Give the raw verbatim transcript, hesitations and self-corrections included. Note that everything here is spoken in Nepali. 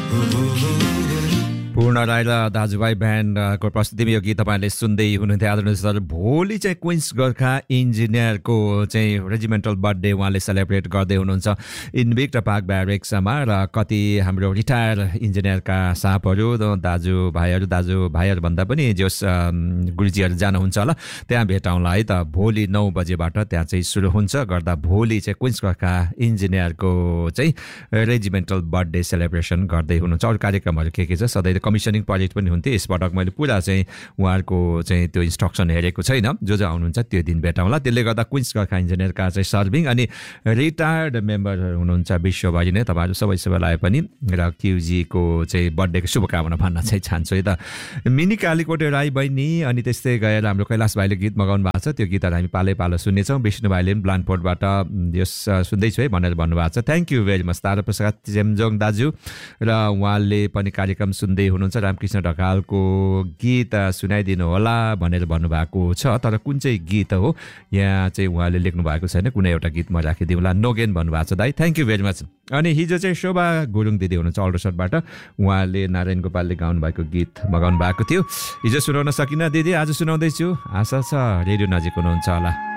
पूर्ण राई र दाजुभाइ ब्यान्डको प्रस्तुतिमा यो गीत तपाईँले सुन्दै हुनुहुन्थ्यो आदरणीय सर। भोलि चाहिँ क्विन्स गोर्खा इन्जिनियरको चाहिँ रेजिमेन्टल बर्थडे उहाँले सेलिब्रेट गर्दै हुनुहुन्छ इन्भिक र पार्क ब्यारेक्समा, र कति हाम्रो रिटायर इन्जिनियरका साहबहरू दाजुभाइहरू दाजुभाइहरू भन्दा पनि जोस गुरुजीहरू जानुहुन्छ होला, त्यहाँ भेटौँला है त। भोलि नौ बजेबाट त्यहाँ चाहिँ सुरु हुन्छ गर्दा भोलि चाहिँ क्विन्स गोर्खा इन्जिनियरको चाहिँ रेजिमेन्टल बर्थडे सेलिब्रेसन गर्दै हुनुहुन्छ। अरू कार्यक्रमहरू के के छ सधैँ कमिसनिङ प्रोजेक्ट पनि हुन्थ्यो, यसपटक मैले पुरा चाहिँ उहाँहरूको चाहिँ त्यो इन्स्ट्रक्सन हेरेको छैन। जो जो आउनुहुन्छ त्यो दिन भेटाउँला। त्यसले गर्दा क्विन्स गोर्खा इन्जिनियरका चाहिँ सर्भिङ अनि रिटायर्ड मेम्बर हुनुहुन्छ विश्वभरि नै, तपाईँहरू सबै सबैलाई पनि र क्युजीको चाहिँ बर्थडेको शुभकामना भन्न चाहिँ चाहन्छु है त। मिनी कालीकोटे राई बहिनी अनि त्यस्तै गएर हाम्रो कैलाश भाइले गीत मगाउनु भएको छ, त्यो गीतहरू हामी पालै पालो सुन्नेछौँ। विष्णु भाइले पनि ब्लानफोर्डबाट यस सुन्दैछु है भनेर भन्नुभएको छ, थ्याङ्क यू भेरी मच। तारा प्रसाद चेम्जोङ दाजु र उहाँले पनि कार्यक्रम सुन्दै हुनुहुन्छ। रामकृष्ण ढकालको गीत सुनाइदिनु होला भनेर भन्नुभएको छ, तर कुन चाहिँ गीत हो यहाँ चाहिँ उहाँले लेख्नु भएको छैन, कुनै एउटा गीत म राखिदिउँला। नोगेन भन्नुभएको छ दाइ, थ्याङ्क यू भेरी मच। अनि हिजो चाहिँ शोभा गुरुङ दिदी हुनुहुन्छ अल्ट्रासटबाट, उहाँले नारायण गोपालले गाउनु भएको गीत मगाउनु भएको थियो, हिजो सुनाउन सकिनँ दिदी, आज सुनाउँदैछु। आशा छ रेडियो नजिक हुनुहुन्छ होला।